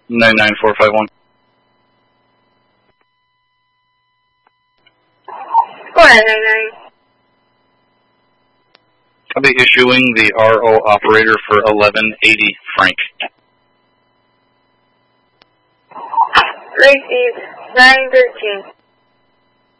99451. Go ahead, 99. I'll be issuing the RO operator for 1180 Frank. Received. 913.